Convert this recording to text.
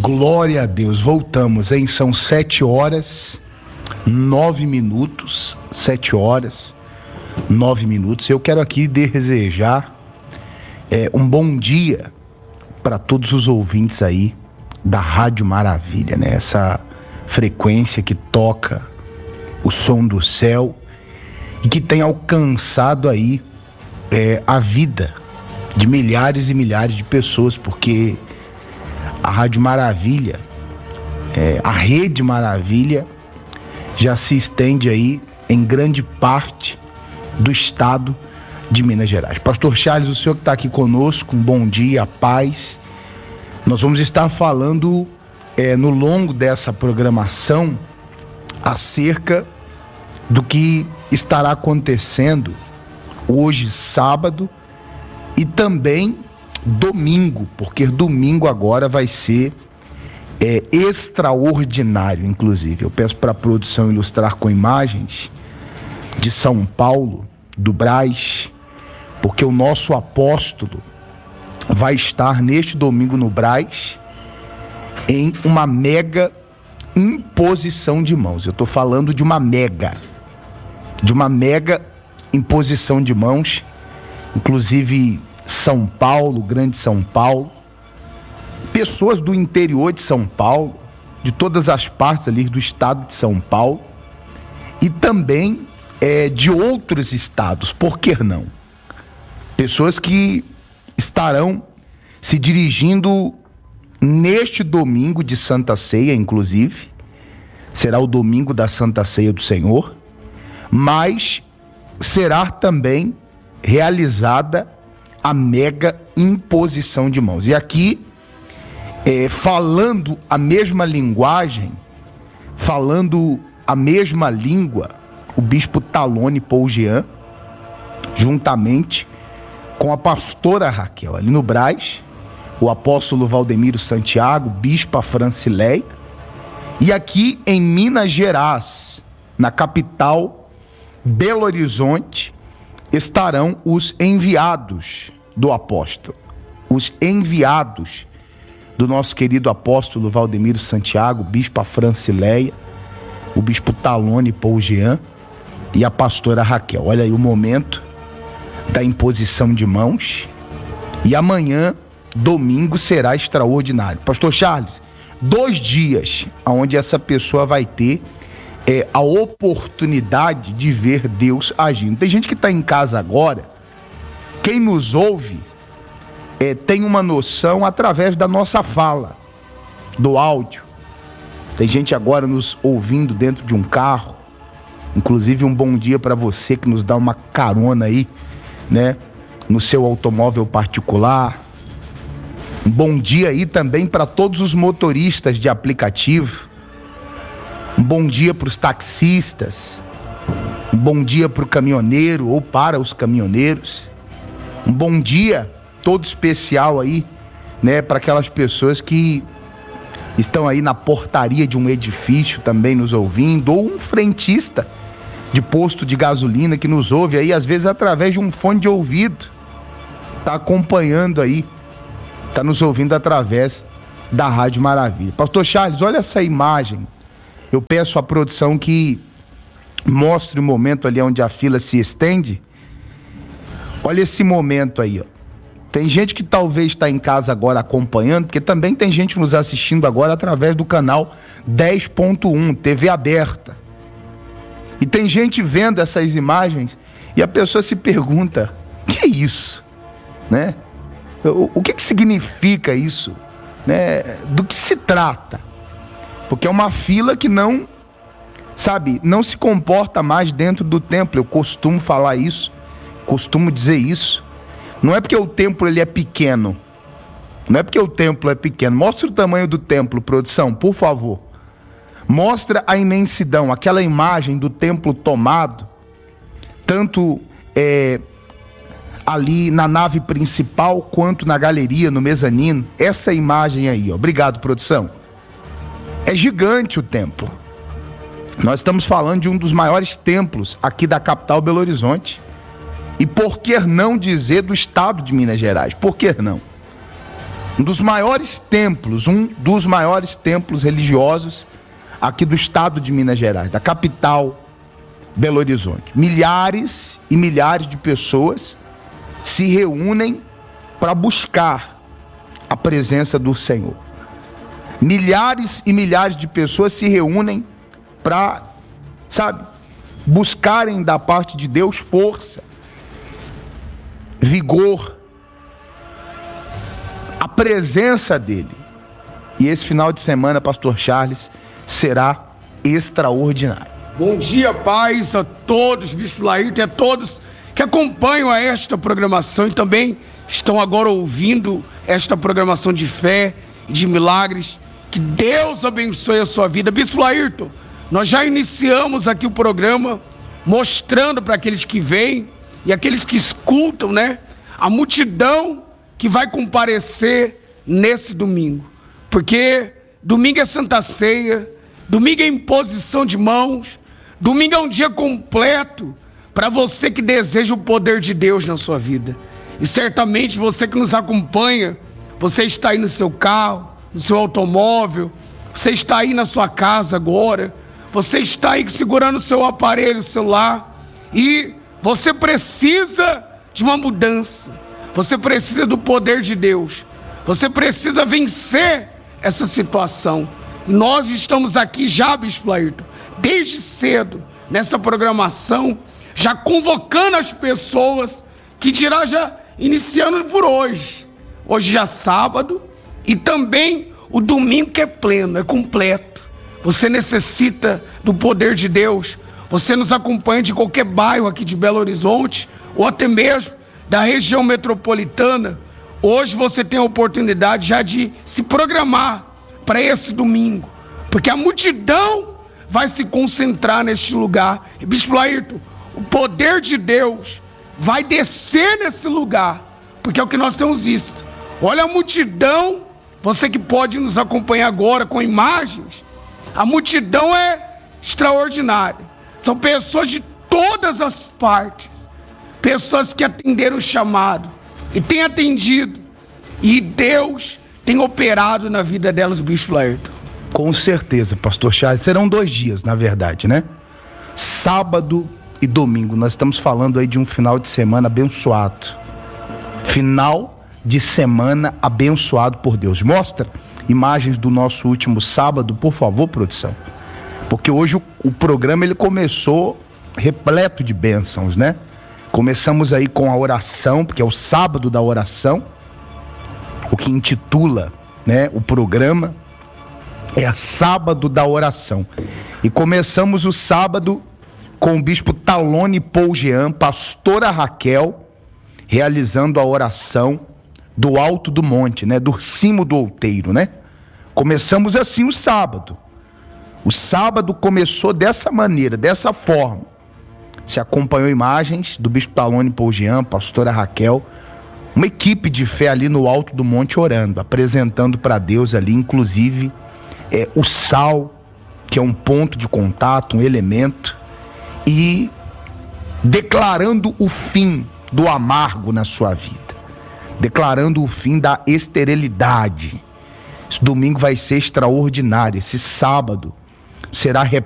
Glória a Deus, voltamos, hein? São 7h09, 7h09. Eu quero aqui desejar um bom dia para todos os ouvintes aí da Rádio Maravilha, né? Essa frequência que toca o som do céu e que tem alcançado aí a vida de milhares e milhares de pessoas, porque a Rádio Maravilha, a Rede Maravilha, já se estende aí em grande parte do estado de Minas Gerais. Pastor Charles, o senhor que está aqui conosco, um bom dia, paz. Nós vamos estar falando no longo dessa programação acerca do que estará acontecendo hoje, sábado, e também domingo, porque domingo agora vai ser extraordinário, inclusive. Eu peço para a produção ilustrar com imagens de São Paulo, do Brás, porque o nosso apóstolo vai estar neste domingo no Brás em uma mega imposição de mãos. Eu estou falando de uma mega imposição de mãos, inclusive São Paulo, Grande São Paulo, pessoas do interior de São Paulo, de todas as partes ali do estado de São Paulo e também de outros estados, por que não? Pessoas que estarão se dirigindo neste domingo de Santa Ceia, inclusive, será o domingo da Santa Ceia do Senhor, mas será também realizada a mega imposição de mãos. E aqui, falando a mesma linguagem, falando a mesma língua, o bispo Talone Paul Jean, juntamente com a pastora Raquel, ali no Brás, o apóstolo Valdemiro Santiago, bispa Francileia, e aqui em Minas Gerais, na capital Belo Horizonte, estarão os enviados do apóstolo, os enviados do nosso querido apóstolo Valdemiro Santiago, bispa Francileia, o bispo Talone Paul Jean e a pastora Raquel. Olha aí o momento da imposição de mãos, e amanhã, domingo, será extraordinário. Pastor Charles, 2 dias onde essa pessoa vai ter a oportunidade de ver Deus agindo. Tem gente que está em casa agora, quem nos ouve tem uma noção através da nossa fala, do áudio. Tem gente agora nos ouvindo dentro de um carro, inclusive um bom dia para você que nos dá uma carona aí, né, no seu automóvel particular. Um bom dia aí também para todos os motoristas de aplicativo. Um bom dia para os taxistas, um bom dia para o caminhoneiro ou para os caminhoneiros, um bom dia todo especial aí, né, para aquelas pessoas que estão aí na portaria de um edifício também nos ouvindo, ou um frentista de posto de gasolina que nos ouve aí, às vezes através de um fone de ouvido, está acompanhando aí, está nos ouvindo através da Rádio Maravilha. Pastor Charles, olha essa imagem. Eu peço à produção que mostre o momento ali onde a fila se estende. Olha esse momento aí, ó. Tem gente que talvez está em casa agora acompanhando, porque também tem gente nos assistindo agora através do canal 10.1, TV aberta. E tem gente vendo essas imagens e a pessoa se pergunta, que é isso? Né? O que significa isso? Né? Do que se trata? Porque é uma fila que não se comporta mais dentro do templo. Eu costumo falar isso, costumo dizer isso. Não é porque o templo ele é pequeno. Não é porque o templo é pequeno. Mostra o tamanho do templo, produção, por favor. Mostra a imensidão, aquela imagem do templo tomado, tanto ali na nave principal, quanto na galeria, no mezanino. Essa imagem aí, ó. Obrigado, produção. É gigante o templo. Nós estamos falando de um dos maiores templos aqui da capital Belo Horizonte. E por que não dizer do estado de Minas Gerais? Por que não? um dos maiores templos religiosos aqui do estado de Minas Gerais, da capital Belo Horizonte. Milhares e milhares de pessoas se reúnem para buscar a presença do Senhor. Milhares e milhares de pessoas se reúnem para, buscarem da parte de Deus força, vigor, a presença dele. E esse final de semana, Pastor Charles, será extraordinário. Bom dia, paz a todos, Bispo Laírton, e a todos que acompanham a esta programação e também estão agora ouvindo esta programação de fé e de milagres. Que Deus abençoe a sua vida. Bispo Laírton, nós já iniciamos aqui o programa mostrando para aqueles que vêm e aqueles que escutam, a multidão que vai comparecer nesse domingo. Porque domingo é Santa Ceia, domingo é imposição de mãos, domingo é um dia completo para você que deseja o poder de Deus na sua vida. E certamente você que nos acompanha, você está aí no seu carro, no seu automóvel, você está aí na sua casa agora, você está aí segurando o seu aparelho, o celular, e você precisa de uma mudança, você precisa do poder de Deus, você precisa vencer essa situação. Nós estamos aqui já, Bispo Laírton, desde cedo, nessa programação, já convocando as pessoas, que dirá já iniciando por hoje. Hoje já é sábado, e também o domingo que é pleno, é completo. Você necessita do poder de Deus. Você nos acompanha de qualquer bairro aqui de Belo Horizonte, ou até mesmo da região metropolitana. Hoje você tem a oportunidade já de se programar para esse domingo, porque a multidão vai se concentrar neste lugar. E Bispo Laírton, o poder de Deus vai descer nesse lugar, porque é o que nós temos visto. Olha a multidão, você que pode nos acompanhar agora com imagens, a multidão é extraordinária. São pessoas de todas as partes, pessoas que atenderam o chamado e têm atendido, e Deus tem operado na vida delas, Bispo Laírton. Com certeza, Pastor Charles. Serão 2 dias, na verdade, Sábado e domingo. Nós estamos falando aí de um final de semana abençoado. Final de semana abençoado por Deus. Mostra imagens do nosso último sábado, por favor, produção. Porque hoje o programa ele começou repleto de bênçãos, Começamos aí com a oração, porque é o sábado da oração, o que intitula, o programa é sábado da oração. E começamos o sábado com o bispo Talone Paul Jean, pastora Raquel, realizando a oração do alto do monte, do cimo do outeiro, Começamos assim o sábado. O sábado começou dessa maneira, dessa forma. Se acompanhou imagens do bispo Talone Paul Jean, pastora Raquel, uma equipe de fé ali no alto do monte orando, apresentando para Deus ali, inclusive, o sal, que é um ponto de contato, um elemento, e declarando o fim do amargo na sua vida, declarando o fim da esterilidade. Esse domingo vai ser extraordinário, esse sábado será